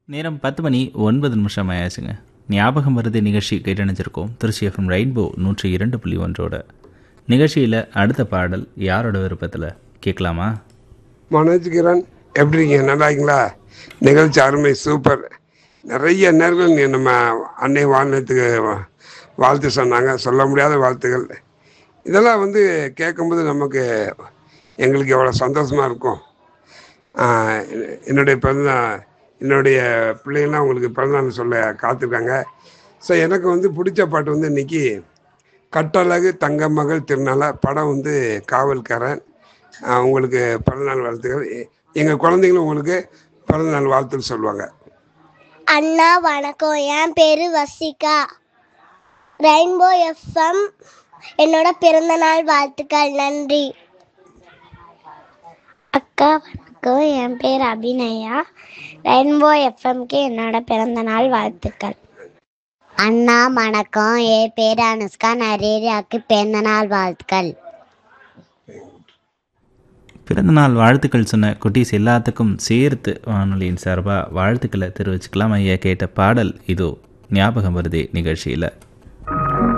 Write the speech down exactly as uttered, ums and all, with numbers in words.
நேரம் பத்து மணி ஒன்பது நிமிஷம் ஆயாச்சுங்க. ஞாபகம் வருது நிகழ்ச்சி கேட்டணிச்சிருக்கோம். திருச்சி எஃப்எம் ரெயின்போ நூற்றி இரண்டு புள்ளி ஒன்றோட நிகழ்ச்சியில் அடுத்த பாடல் யாரோட விருப்பத்தில் கேட்கலாமா? மனோஜ் கிரண் எப்படி இருக்கீங்க? நல்லா இருக்கீங்களா? நிகழ்ச்சி அருமை, சூப்பர். நிறைய நேர்கள் நம்ம அன்னை வாழ்நத்துக்கு வாழ்த்து சொன்னாங்க, சொல்ல முடியாத வாழ்த்துகள். இதெல்லாம் வந்து கேட்கும்போது நமக்கு எங்களுக்கு எவ்வளோ சந்தோஷமாக இருக்கும். என்னுடைய பிறந்த என்னுடைய பிள்ளைங்கள்லாம் அவங்களுக்கு பிறந்தநாள் சொல்ல காத்திருக்காங்க. ஸோ எனக்கு வந்து பிடிச்ச பாட்டு வந்து இன்றைக்கி கட்டழகு தங்க மகள் திருநாள படம் வந்து காவல்காரன். உங்களுக்கு பிறந்தநாள் வாழ்த்துக்கள். எங்கள் குழந்தைங்களும் உங்களுக்கு பிறந்தநாள் வாழ்த்துக்கள் சொல்லுவாங்க. அண்ணா வணக்கம், என் பேர் வசிகா. ரெயின்போ எஃப்எம் என்னோட பிறந்தநாள் வாழ்த்துக்கள், நன்றி. அக்கா வணக்கம், என் பேர் அபிநயா. ரெயின்போ எஃப்எம்க்கு என்னோட பிறந்தநாள் வாழ்த்துக்கள். அண்ணா வணக்கம், என் பேர் அனுஷ்கா. நரேரியாவுக்கு பிறந்தநாள் வாழ்த்துக்கள். பிறந்தநாள் வாழ்த்துக்கள் சொன்ன குட்டீஸ் எல்லாத்துக்கும் சேர்த்து வானொலியின் சார்பாக வாழ்த்துக்களை தெரிவிச்சுக்கலாம். ஐயா கேட்ட பாடல் இதோ ஞாபகம் வருதே நிகழ்ச்சியில்.